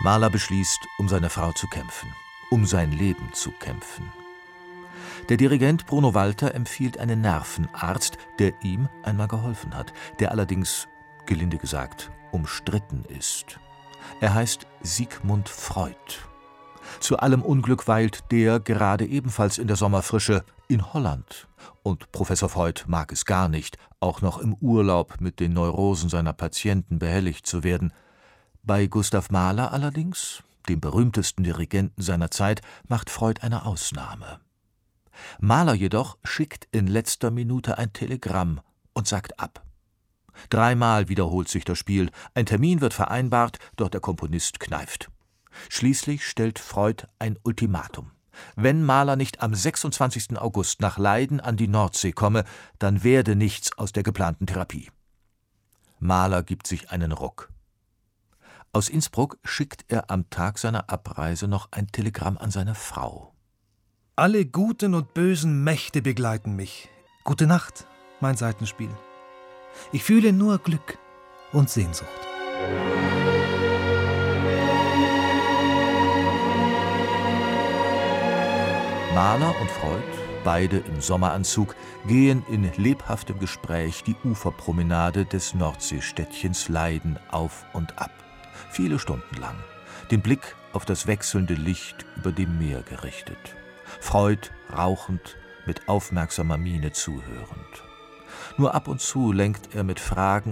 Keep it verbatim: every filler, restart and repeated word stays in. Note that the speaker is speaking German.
Mahler beschließt, um seine Frau zu kämpfen, um sein Leben zu kämpfen. Der Dirigent Bruno Walter empfiehlt einen Nervenarzt, der ihm einmal geholfen hat, der allerdings, gelinde gesagt, umstritten ist. Er heißt Sigmund Freud. Zu allem Unglück weilt der gerade ebenfalls in der Sommerfrische in Holland. Und Professor Freud mag es gar nicht, auch noch im Urlaub mit den Neurosen seiner Patienten behelligt zu werden. Bei Gustav Mahler allerdings, dem berühmtesten Dirigenten seiner Zeit, macht Freud eine Ausnahme. Mahler jedoch schickt in letzter Minute ein Telegramm und sagt ab. Dreimal wiederholt sich das Spiel, ein Termin wird vereinbart, doch der Komponist kneift. Schließlich stellt Freud ein Ultimatum. Wenn Mahler nicht am sechsundzwanzigsten August nach Leiden an die Nordsee komme, dann werde nichts aus der geplanten Therapie. Mahler gibt sich einen Ruck. Aus Innsbruck schickt er am Tag seiner Abreise noch ein Telegramm an seine Frau. Alle guten und bösen Mächte begleiten mich. Gute Nacht, mein Saitenspiel. Ich fühle nur Glück und Sehnsucht. Mahler und Freud, beide im Sommeranzug, gehen in lebhaftem Gespräch die Uferpromenade des Nordseestädtchens Leiden auf und ab. Viele Stunden lang, den Blick auf das wechselnde Licht über dem Meer gerichtet. Freud rauchend, mit aufmerksamer Miene zuhörend. Nur ab und zu lenkt er mit Fragen